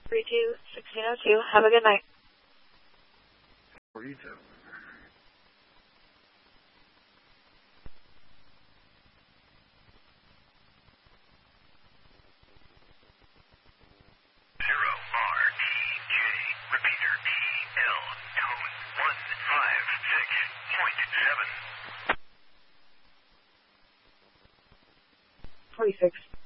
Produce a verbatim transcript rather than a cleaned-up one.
three two one six zero two. Have a good night. For you too. Zero R E J. Repeater E L. Tone one five six point seven. forty-six.